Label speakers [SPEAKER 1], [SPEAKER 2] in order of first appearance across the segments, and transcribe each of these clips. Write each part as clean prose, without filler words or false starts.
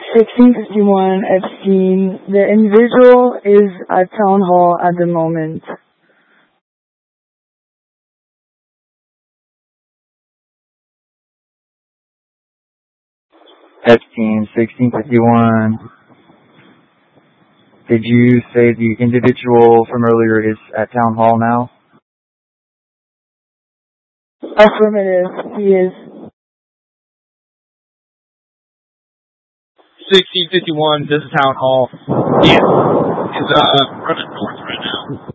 [SPEAKER 1] 1651 Epstein. The individual is at town hall at the moment.
[SPEAKER 2] Epstein, 1651. Did you say the individual from earlier is at town hall now?
[SPEAKER 1] Affirmative, he is.
[SPEAKER 3] 1651, this is town hall. Yeah, it's running north right now.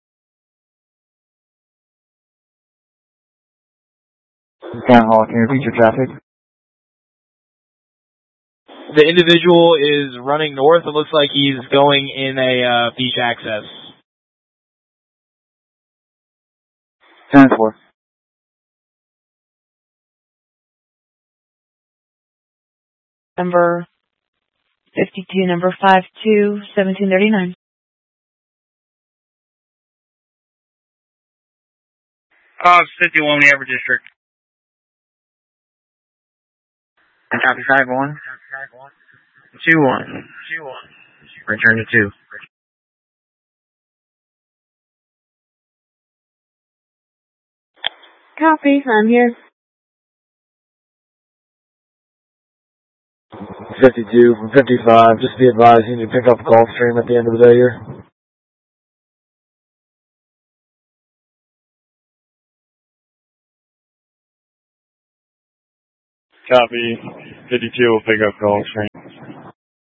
[SPEAKER 2] Town hall, can you repeat your traffic?
[SPEAKER 3] The individual is running north. It looks like he's going in a beach access.
[SPEAKER 2] 10-4.
[SPEAKER 4] Number 52, number 52, 1739.
[SPEAKER 5] Cause 51, the Everett District. Copy 5-1. 2-1. Return to 2.
[SPEAKER 1] Copy, I'm here.
[SPEAKER 6] 52 from 55. Just be advised, you need to pick up Gulfstream at the end of the day here.
[SPEAKER 7] Copy. 52 will pick up Gulfstream.